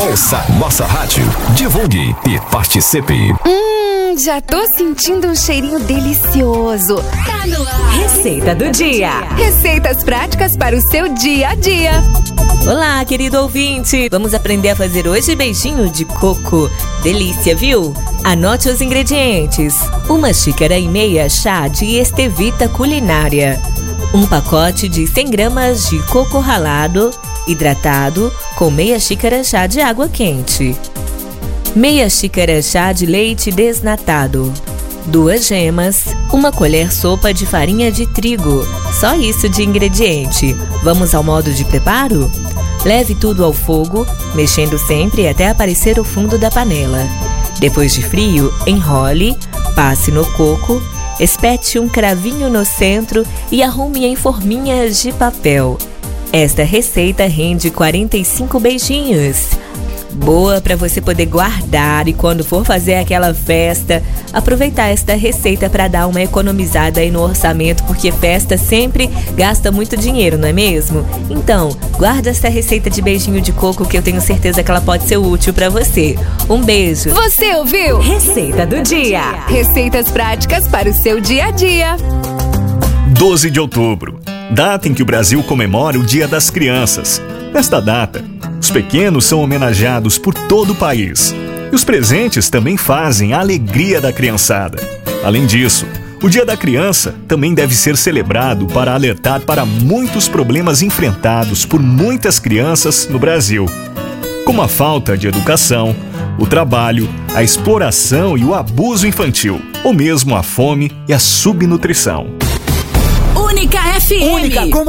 Ouça nossa rádio, divulgue e participe. Já tô sentindo um cheirinho delicioso. Tá no ar. Receita do dia. Receitas práticas para o seu dia a dia. Olá, querido ouvinte. Vamos aprender a fazer hoje beijinho de coco. Delícia, viu? Anote os ingredientes. 1,5 xícaras chá de estevita culinária. 1 pacote de 100 gramas de coco ralado, hidratado, com meia xícara chá de água quente. Meia xícara chá de leite desnatado. 2 gemas, 1 colher sopa de farinha de trigo. Só isso de ingrediente. Vamos ao modo de preparo? Leve tudo ao fogo, mexendo sempre até aparecer o fundo da panela. Depois de frio, enrole, passe no coco, espete um cravinho no centro e arrume em forminhas de papel. Esta receita rende 45 beijinhos. Boa para você poder guardar e quando for fazer aquela festa, aproveitar esta receita para dar uma economizada aí no orçamento, porque festa sempre gasta muito dinheiro, não é mesmo? Então, guarda essa receita de beijinho de coco que eu tenho certeza que ela pode ser útil para você. Um beijo. Você ouviu? Receita do dia. Receitas práticas para o seu dia a dia. 12 de outubro, data em que o Brasil comemora o Dia das Crianças. Nesta data, os pequenos são homenageados por todo o país. E os presentes também fazem a alegria da criançada. Além disso, o Dia da Criança também deve ser celebrado para alertar para muitos problemas enfrentados por muitas crianças no Brasil, como a falta de educação, o trabalho, a exploração e o abuso infantil, ou mesmo a fome e a subnutrição. Única FM. Única como